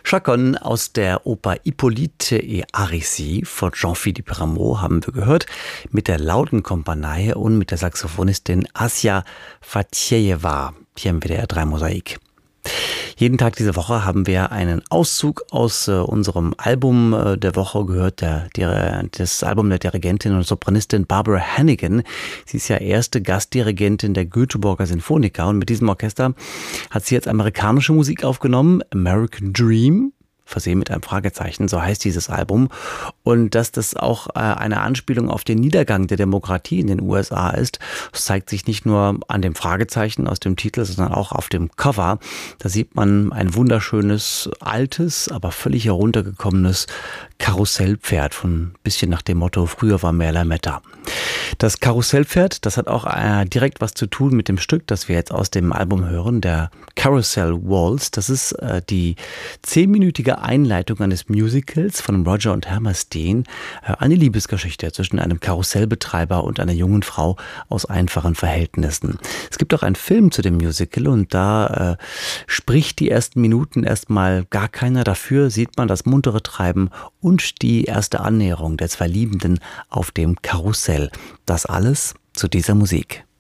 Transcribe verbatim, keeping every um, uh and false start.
Chaconne aus der Oper Hippolyte et Aricie von Jean-Philippe Rameau haben wir gehört, mit der Lautenkompanie und mit der Saxophonistin Assia Fatjejewa hier im W D R drei Mosaik. Jeden Tag diese Woche haben wir einen Auszug aus äh, unserem Album äh, der Woche gehört, der, der, das Album der Dirigentin und Sopranistin Barbara Hannigan. Sie ist ja erste Gastdirigentin der Göteborger Sinfoniker und mit diesem Orchester hat sie jetzt amerikanische Musik aufgenommen, American Dream. Versehen mit einem Fragezeichen, so heißt dieses Album. Und dass das auch äh, eine Anspielung auf den Niedergang der Demokratie in den U S A ist, das zeigt sich nicht nur an dem Fragezeichen aus dem Titel, sondern auch auf dem Cover. Da sieht man ein wunderschönes, altes, aber völlig heruntergekommenes Karussellpferd von ein bisschen nach dem Motto, früher war mehr Lametta. Das Karussellpferd, das hat auch äh, direkt was zu tun mit dem Stück, das wir jetzt aus dem Album hören, der Carousel Waltz. Das ist äh, die zehnminütige Einleitung eines Musicals von Roger und Hammerstein, äh, eine Liebesgeschichte zwischen einem Karussellbetreiber und einer jungen Frau aus einfachen Verhältnissen. Es gibt auch einen Film zu dem Musical und da äh, spricht die ersten Minuten erstmal gar keiner. Dafür sieht man das muntere Treiben und die erste Annäherung der zwei Liebenden auf dem Karussell. Das alles zu dieser Musik.